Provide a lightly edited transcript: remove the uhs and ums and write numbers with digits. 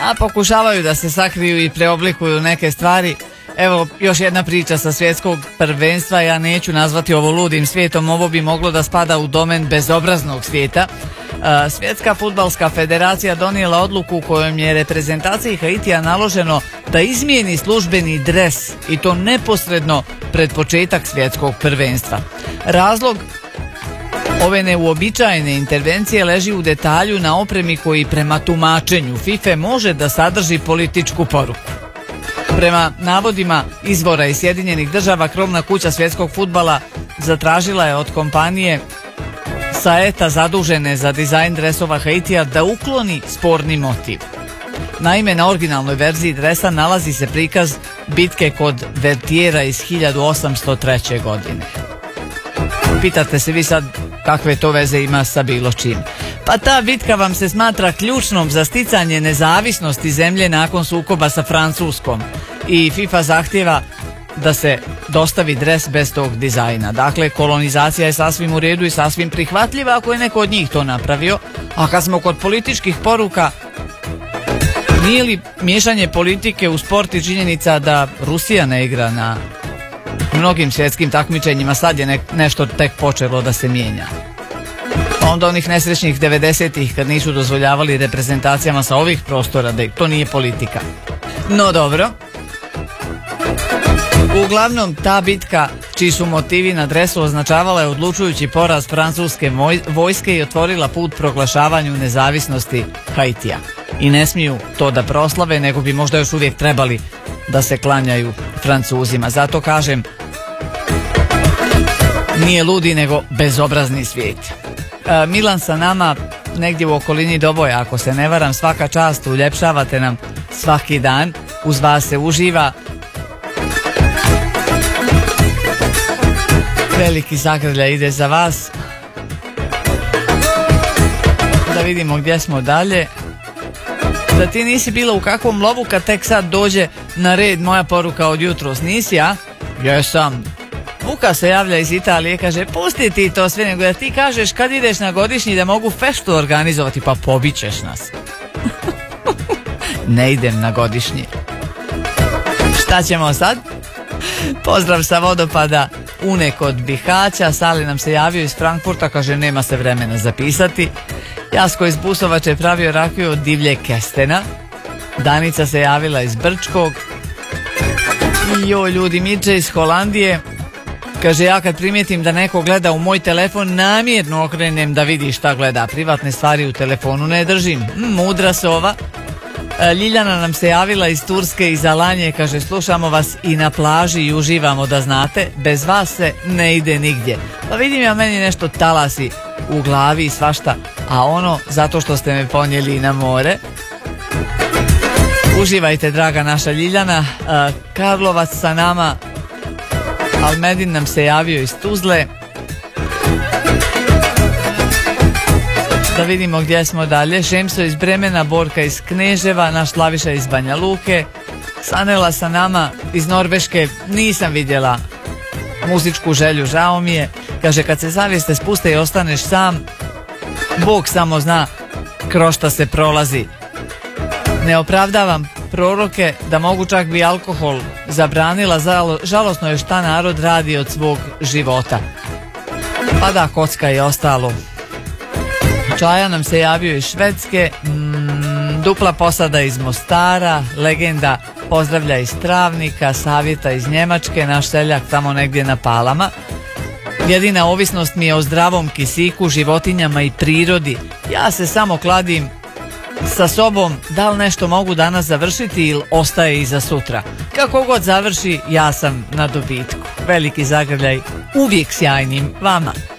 a pokušavaju da se sakriju i preoblikuju neke stvari. Evo još jedna priča sa svjetskog prvenstva, ja neću nazvati ovo ludim svijetom, ovo bi moglo da spada u domen bezobraznog svijeta. Svjetska fudbalska federacija donijela odluku kojom je reprezentaciji Haitija naloženo da izmijeni službeni dres i to neposredno pred početak svjetskog prvenstva. Razlog ove neuobičajene intervencije leži u detalju na opremi koji prema tumačenju FIFA može da sadrži političku poruku. Prema navodima izvora iz Sjedinjenih Država, krovna kuća svjetskog fudbala zatražila je od kompanije Saeta zadužene za dizajn dresova Haitija da ukloni sporni motiv. Naime, na originalnoj verziji dresa nalazi se prikaz bitke kod Vertiera iz 1803. godine. Pitate se vi sad kakve to veze ima sa bilo čim. Pa ta bitka vam se smatra ključnom za sticanje nezavisnosti zemlje nakon sukoba sa Francuskom i FIFA zahtjeva da se dostavi dres bez tog dizajna. Dakle, kolonizacija je sasvim u redu i sasvim prihvatljiva ako je neko od njih to napravio. A kad smo kod političkih poruka, nije li miješanje politike u sport i činjenica da Rusija ne igra na mnogim svjetskim takmičenjima, sad je nešto tek počelo da se mijenja. Onda onih nesrećnih 90-ih kad nisu dozvoljavali reprezentacijama sa ovih prostora da to nije politika. No dobro. Uglavnom, ta bitka, čiji su motivi na dresu, označavala je odlučujući poraz francuske vojske i otvorila put proglašavanju nezavisnosti Haitija. I ne smiju to da proslave, nego bi možda još uvijek trebali da se klanjaju Francuzima. Zato kažem, nije ludi nego bezobrazni svijet. Milan sa nama negdje u okolini Doboja, ako se ne varam, svaka čast, uljepšavate nam svaki dan, uz vas se uživa. Veliki zagrljaj ide za vas. Da vidimo gdje smo dalje. Da ti nisi bila u kakvom lovu kad tek sad dođe na red moja poruka od jutros, nisi, a? Jesam. Vuka se javlja iz Italije, kaže, pusti ti to sve, nego da ti kažeš kad ideš na godišnji da mogu feštu organizovati, pa pobićeš nas. Ne idem na godišnji. Šta ćemo sad? Pozdrav sa vodopada Une kod Bihaća. Sali nam se javio iz Frankfurta, kaže nema se vremena zapisati. Jasko iz Busovače je pravio rakiju od divlje kestena. Danica se javila iz Brčkog. I joj ljudi, Miče iz Holandije, kaže, ja kad primijetim da neko gleda u moj telefon, namjerno okrenem da vidi šta gleda. Privatne stvari u telefonu ne držim. Mudra sova. Ljiljana nam se javila iz Turske, iz Alanje, kaže, slušamo vas i na plaži i uživamo, da znate, bez vas se ne ide nigdje. Pa vidim ja, meni nešto talasi u glavi i svašta, a ono zato što ste me ponijeli na more. Uživajte, draga naša Ljiljana. Karlovac sa nama, Almedin nam se javio iz Tuzle. Da vidimo gdje smo dalje. Šemso iz Bremena, Borka iz Kneževa, naš Slaviša iz Banja Luke. Sanela sa nama iz Norveške, nisam vidjela muzičku želju, žao mi je. Kaže, kad se zavijeste spuste i ostaneš sam, Bog samo zna kroz šta se prolazi. Ne opravdavam proroke, da mogu čak bi alkohol zabranila, žalosno je šta narod radi od svog života. Pa da, kocka i ostalo. Čaja nam se javio iz Švedske, Dupla posada iz Mostara, Legenda pozdravlja iz Travnika, Savjeta iz Njemačke, naš seljak tamo negdje na Palama. Jedina ovisnost mi je o zdravom kisiku, životinjama i prirodi. Ja se samo kladim sa sobom da li nešto mogu danas završiti ili ostaje i za sutra. Kako god završi, ja sam na dobitku. Veliki zagrljaj uvijek sjajnim vama.